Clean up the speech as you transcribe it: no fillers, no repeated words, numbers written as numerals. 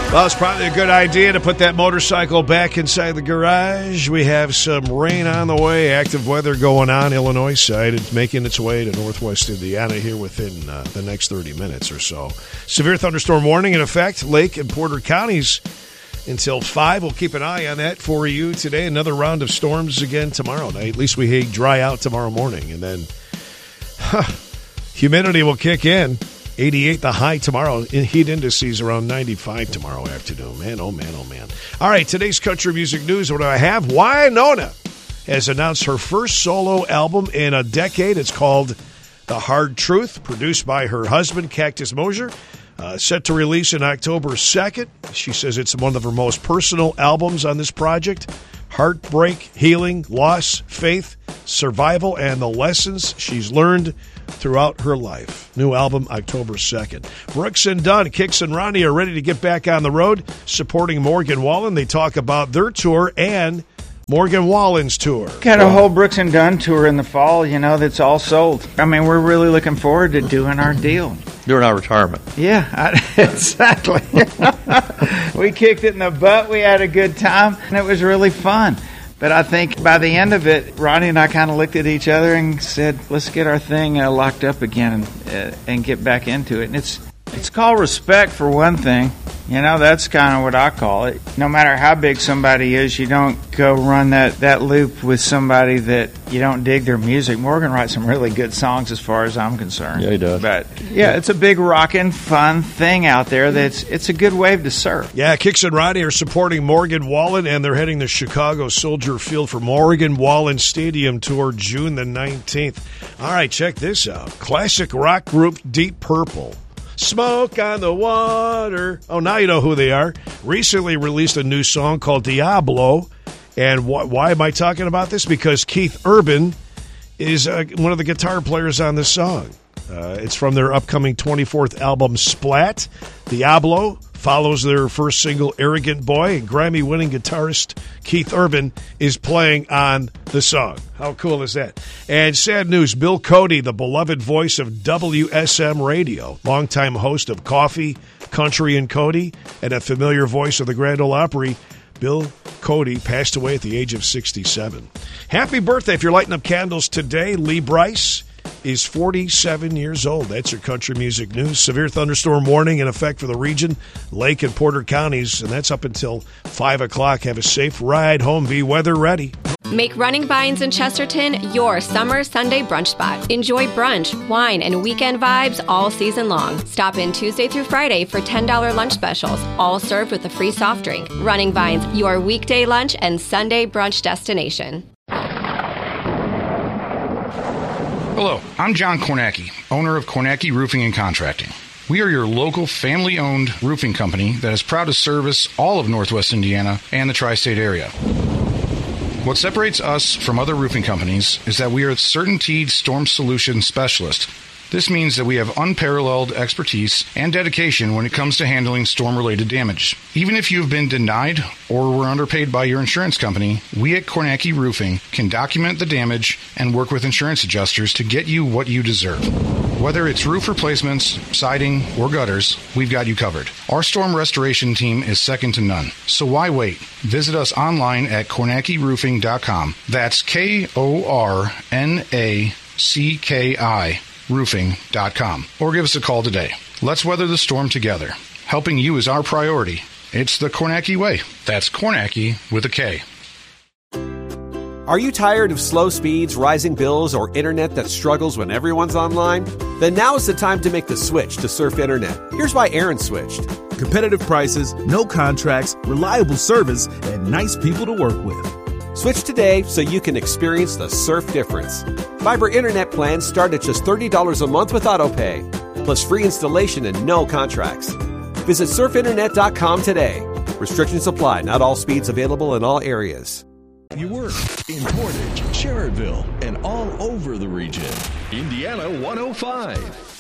Well, it's probably a good idea to put that motorcycle back inside the garage. We have some rain on the way, active weather going on Illinois side. It's making its way to northwest Indiana here within the next 30 minutes or so. Severe thunderstorm warning in effect, Lake and Porter counties until 5. We'll keep an eye on that for you today. Another round of storms again tomorrow night. At least we dry out tomorrow morning. And then humidity will kick in. 88 the high tomorrow. Heat indices around 95 tomorrow afternoon. Man, oh, man, oh, man. All right, today's country music news. What do I have? Wynonna has announced her first solo album in a decade. It's called The Hard Truth, produced by her husband, Cactus Mosier. Set to release in October 2nd. She says it's one of her most personal albums on this project. Heartbreak, healing, loss, faith, survival, and the lessons she's learned throughout her life. New album, October 2nd. Brooks and Dunn, Kix and Ronnie are ready to get back on the road, supporting Morgan Wallen. They talk about their tour and Morgan Wallen's tour. Got a whole Brooks and Dunn tour in the fall, that's all sold. I mean, we're really looking forward to doing our deal. During our retirement. Yeah, exactly. We kicked it in the butt. We had a good time, and it was really fun. But I think by the end of it, Ronnie and I kind of looked at each other and said, let's get our thing locked up again and get back into it. And it's called respect, for one thing. That's kind of what I call it. No matter how big somebody is, you don't go run that loop with somebody that you don't dig their music. Morgan writes some really good songs as far as I'm concerned. Yeah, he does. But, yeah, it's a big rockin', fun thing out there. It's a good wave to surf. Yeah, Kix and Ronnie are supporting Morgan Wallen, and they're heading to Chicago Soldier Field for Morgan Wallen Stadium Tour June the 19th. All right, check this out. Classic rock group Deep Purple. Smoke on the Water. Oh, now you know who they are. Recently released a new song called Diablo. And why am I talking about this? Because Keith Urban is one of the guitar players on this song. It's from their upcoming 24th album, Splat. Diablo follows their first single, Arrogant Boy, and Grammy-winning guitarist Keith Urban is playing on the song. How cool is that? And sad news, Bill Cody, the beloved voice of WSM Radio, longtime host of Coffee, Country, and Cody, and a familiar voice of the Grand Ole Opry, Bill Cody passed away at the age of 67. Happy birthday if you're lighting up candles today. Lee Bryce is 47 years old. That's your country music news. Severe thunderstorm warning in effect for the region, Lake and Porter counties, and that's up until 5 o'clock. Have a safe ride home. Be weather ready. Make Running Vines in Chesterton your summer Sunday brunch spot. Enjoy brunch, wine, and weekend vibes all season long. Stop in Tuesday through Friday for $10 lunch specials, all served with a free soft drink. Running Vines, your weekday lunch and Sunday brunch destination. Hello, I'm John Kornacki, owner of Kornacki Roofing and Contracting. We are your local family-owned roofing company that is proud to service all of Northwest Indiana and the tri-state area. What separates us from other roofing companies is that we are a CertainTeed Storm Solution Specialist. This means that we have unparalleled expertise and dedication when it comes to handling storm-related damage. Even if you have been denied or were underpaid by your insurance company, we at Kornacki Roofing can document the damage and work with insurance adjusters to get you what you deserve. Whether it's roof replacements, siding, or gutters, we've got you covered. Our storm restoration team is second to none. So why wait? Visit us online at KornackiRoofing.com. That's KORNACKI roofing.com, or give us a call today. Let's weather the storm together. Helping you is our priority. It's the Kornacki way. That's Kornacki with a K. Are you tired of slow speeds, rising bills, or internet that struggles when everyone's online? Then now is the time to make the switch to Surf Internet. Here's why Aaron switched. Competitive prices, no contracts, reliable service, and nice people to work with. Switch today so you can experience the surf difference. Fiber internet plans start at just $30 a month with AutoPay, plus free installation and no contracts. Visit surfinternet.com today. Restrictions apply. Not all speeds available in all areas. You work in Portage, Sherrodville, and all over the region. Indiana 105.